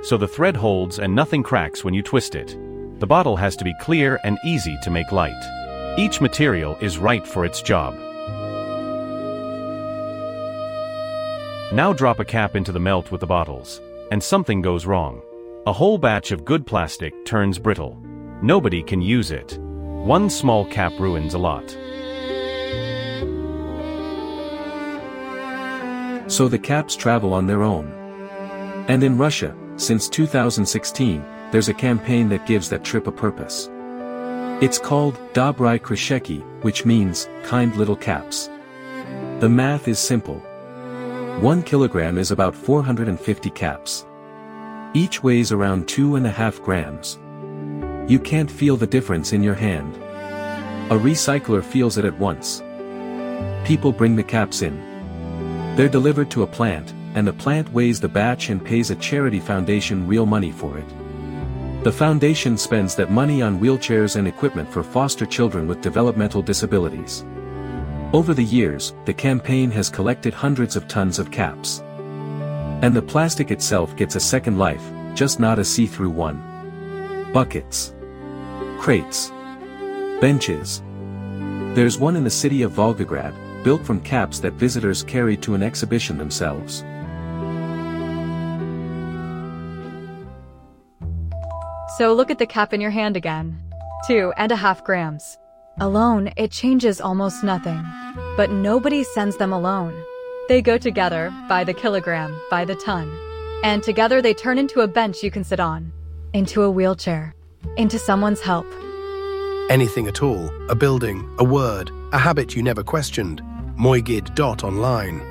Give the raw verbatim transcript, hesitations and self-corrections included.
so the thread holds and nothing cracks when you twist it. The bottle has to be clear and easy to make light. Each material is right for its job. Now drop a cap into the melt with the bottles, and something goes wrong. A whole batch of good plastic turns brittle. Nobody can use it. One small cap ruins a lot. So the caps travel on their own. And in Russia, since two thousand sixteen, there's a campaign that gives that trip a purpose. It's called Dobry Krisheki, which means, kind little caps. The math is simple. One kilogram is about four hundred fifty caps. Each weighs around two and a half grams. You can't feel the difference in your hand. A recycler feels it at once. People bring the caps in. They're delivered to a plant, and the plant weighs the batch and pays a charity foundation real money for it. The foundation spends that money on wheelchairs and equipment for foster children with developmental disabilities. Over the years, the campaign has collected hundreds of tons of caps. And the plastic itself gets a second life, just not a see-through one. Buckets. Crates. Benches. There's one in the city of Volgograd, built from caps that visitors carry to an exhibition themselves. So look at the cap in your hand again. Two and a half grams. Alone, it changes almost nothing. But nobody sends them alone. They go together, by the kilogram, by the ton. And together they turn into a bench you can sit on. Into a wheelchair. Into someone's help. Anything at all, a building, a word, a habit you never questioned. Moigid dot online.